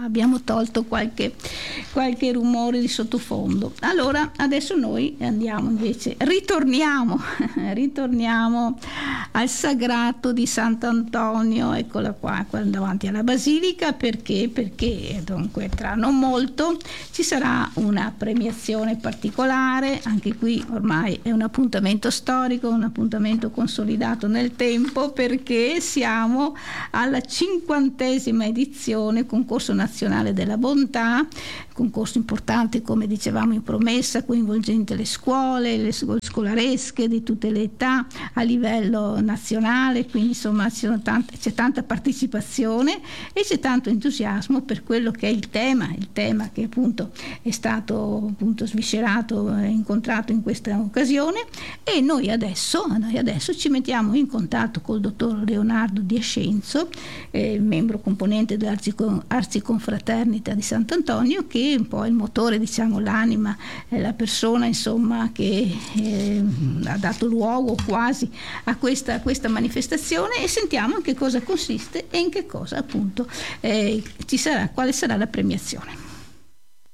abbiamo tolto qualche rumore di sottofondo. Allora adesso noi andiamo invece, ritorniamo al sagrato di Sant'Antonio, eccola qua davanti alla basilica, perché dunque tra non molto ci sarà una premiazione particolare. Anche qui ormai è un appuntamento storico, un appuntamento consolidato nel tempo, perché siamo alla 50ª edizione Concorso Nazionale della Bontà, concorso importante, come dicevamo in promessa, coinvolgente le scuole scolaresche di tutte le età a livello nazionale, quindi insomma c'è tanta partecipazione e c'è tanto entusiasmo per quello che è il tema che appunto è stato appunto sviscerato e incontrato in questa occasione. E noi adesso ci mettiamo in contatto col dottor Leonardo Di Ascenzo, membro componente dell'Arciconfraternita di Sant'Antonio, che è un po' il motore, diciamo l'anima, la persona insomma che ha dato luogo quasi a questa manifestazione, e sentiamo in che cosa consiste e in che cosa appunto quale sarà la premiazione.